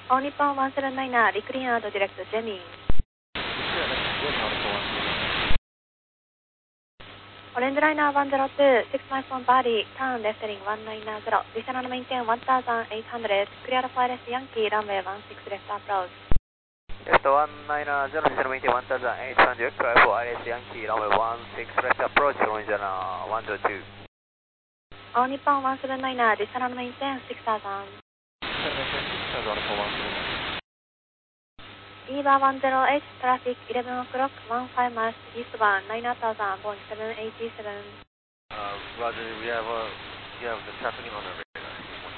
All Nippon 179, decline out direct Jenny. Orange Liner 102, 6 miles from Bali, turn left heading 190, descend and maintain 1800, clear for LS Yankee, runway 16 left approach. Left 190, descend and maintain 1800, clear for LS Yankee, runway 16 left approach, Orange Liner 102. All Nippon 179, descend and maintain 6000. EVA 108, traffic 11 o'clock, 15 miles eastbound, 9000, Boeing 787. Roger, we have the traffic on the